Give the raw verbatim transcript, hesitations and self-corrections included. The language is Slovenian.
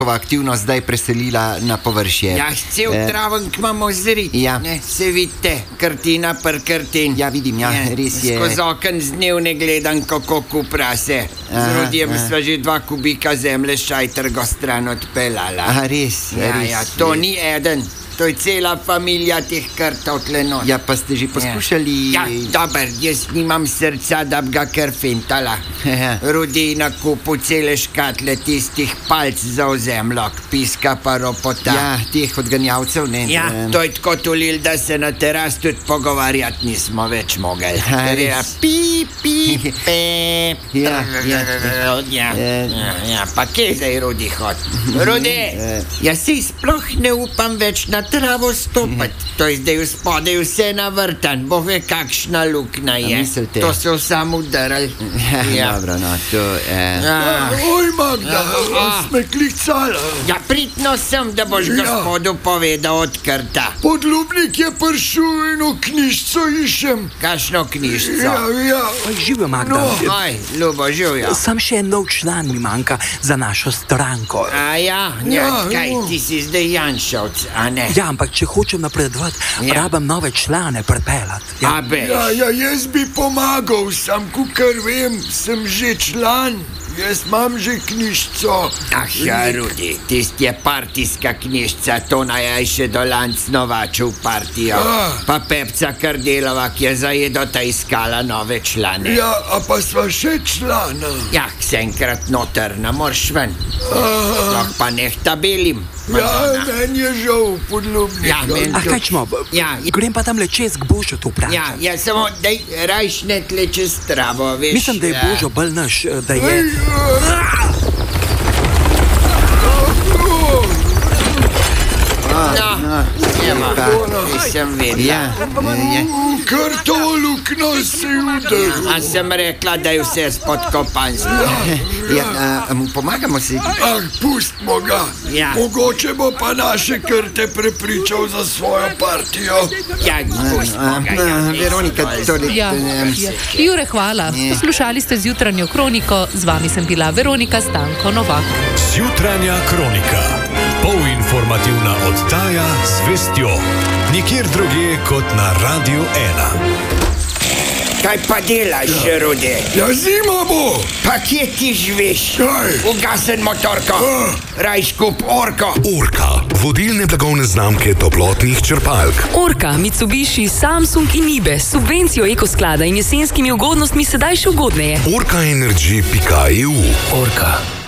aktivnost zdaj preselila na površje. Ja, cel Eh, traven imamo zrit. ja. Ne, se vidite, kartina per kartin. Ja, vidim, ja, res je. Skozi okn z dnevne gledam, kako kupra se. Z Aha, Rudijem aha. sva že dva kubika zemlje šajtrgo stran odpeljala. Aha, res, Ja, res. ja, to je. ni eden. To je cela familija teh krtov tle not. Ja, pa ste že poskušali... Ja, dober, jaz nimam srca, da bi ga kar fintala. Ja. Rudi na kupu cele škatle tistih palc za ozemljok, piska pa ropota. Ja, teh odganjavcev, ne? Ja, em, to je tako tulil, da se na teras tudi pogovarjati nismo več mogli. Ha, Ker je res. pi, pi, pe, Ja, ja, ja, Eh. ja, ja, pa kje zdaj Rudi hod? Rudi, Eh. jaz si sploh ne upam več na travo stopiti. To je zdaj v spodaj vse navrtan, bo ve kakšna luknja je. A mislite? To so samo udarali. Ja, dobro, no, to... Eh, Ja. Oj, Magda, Ja. sme klicala. Ja, pridno sem, da boš Ja. gospodu povedal odkrta. Podlubnik je prišel eno knjižco išem. Kakšno knjižco? Ja, ja. Živijo, Magda. No. Oj, ljubo živjo. Sam še en nov član mi manjka za našo stranko. A ja, ja, Ja, kaj, ja. ti si zdaj Janšovc, a ne? Ja, ampak če hočem napredovati, Ja. rabim nove člane pripeljati. Ja. A be, Ja, ja, jaz bi pomagal, sam kukar vem, sem že član. Jaz imam že knjižco. ah, ja, Rudi, tist je partijska knjižca, to naj še dolanc novačil partijo. Ah. Pa Pepca Kardelova, ki je zajedota iskala nove člane. Ja, a pa sva še člana. Ja, se enkrat noter, ne morš ven. Aha. Lahko pa neh tabelim. Ja, meni je žal podlubnika. Ja, meni- A kaj čmo? Ja. Grem pa tam le čez k Božu to vprašati. Ja, ja, samo daj rajš ne tle čez travo, veš. Mislim, da je ja. Božo bolj naš, da Ej, je... No, nema, nisem vedela. ja, ja. Kar to lukno si udaril. A sem rekla, da je vse spodkopansko. Ja, a, mu pomagamo si. Ah, pustimo ga. Ja. Mogoče bo pa naše krte prepričal za svojo partijo. Ja, A, pustimo ga, a, ja, Veronika, torej... Ja, em, ja. Jure, hvala. Poslušali ste Zjutranjo kroniko, z vami sem bila Veronika Stanko Novak. Zjutranja kronika. Polinformativna oddaja z vestjo. Nikjer drugje kot na Radiu ena. Kaj pa delaš, Rudi? Ja, zima bo. Pa kje ti živiš? Kaj? Ugasen motorko. Rajš kup orko. Orka, vodilne blagovne znamke toplotnih črpalk. Orka, Mitsubishi, Samsung in Ibe s subvencijo ekosklada in jesenskimi ugodnostmi sedaj še ugodneje. orka energy pika e u. Orka.